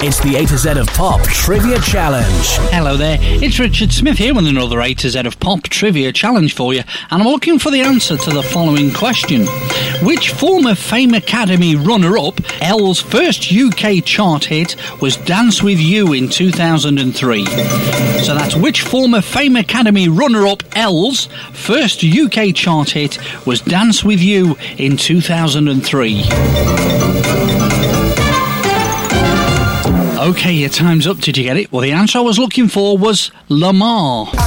It's the A to Z of Pop Trivia Challenge. Hello there, it's Richard Smith here with another A to Z of Pop Trivia Challenge for you, and I'm looking for the answer to the following question. Which former Fame Academy runner-up, Elle's first UK chart hit, was Dance With You in 2003? So that's which former Fame Academy runner-up, Elle's first UK chart hit was Dance With You in 2003? Okay, your time's up. Did you get it? Well, the answer I was looking for was Lamar.